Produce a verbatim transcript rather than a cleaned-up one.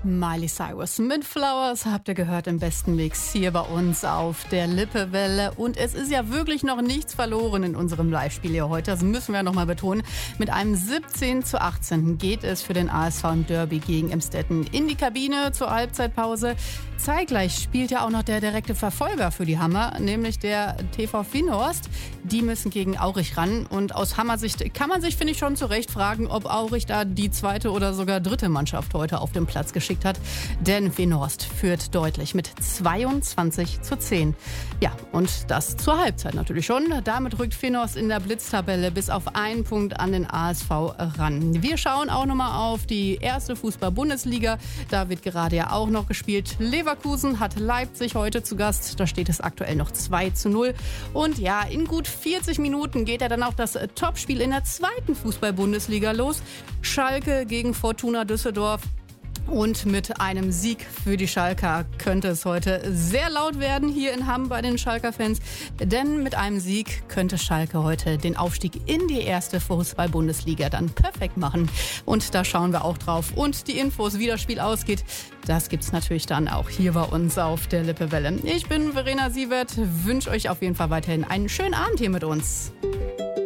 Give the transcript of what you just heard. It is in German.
Miley Cyrus mit Flowers habt ihr gehört im besten Mix hier bei uns auf der Lippewelle. Und es ist ja wirklich noch nichts verloren in unserem Live-Spiel hier heute. Das müssen wir noch mal betonen. Mit einem siebzehn zu achtzehn geht es für den A S V im Derby gegen Emstetten in die Kabine zur Halbzeitpause. Zeitgleich spielt ja auch noch der direkte Verfolger für die Hammer, nämlich der T V Finnhorst. Die müssen gegen Aurich ran. Und aus Hammer-Sicht kann man sich, finde ich, schon zu Recht fragen, ob Aurich da die zweite oder sogar dritte Mannschaft heute auf den Platz geschickt hat. Denn Finnhorst führt deutlich mit zweiundzwanzig zu zehn. Ja, und das zur Halbzeit natürlich schon. Damit rückt Finnhorst in der Blitztabelle bis auf einen Punkt an den A S V ran. Wir schauen auch nochmal auf die erste Fußball-Bundesliga. Da wird gerade ja auch noch gespielt. Leverkusen hat Leipzig heute zu Gast. Da steht es aktuell noch zwei zu null. Und ja, in gut vierzig Minuten geht ja dann auch das Topspiel in der zweiten Fußball-Bundesliga los. Schalke gegen Fortuna Düsseldorf. Und mit einem Sieg für die Schalker könnte es heute sehr laut werden hier in Hamm bei den Schalker-Fans. Denn mit einem Sieg könnte Schalke heute den Aufstieg in die erste Fußball-Bundesliga dann perfekt machen. Und da schauen wir auch drauf. Und die Infos, wie das Spiel ausgeht, das gibt's natürlich dann auch hier bei uns auf der Lippewelle. Ich bin Verena Sievert, wünsche euch auf jeden Fall weiterhin einen schönen Abend hier mit uns.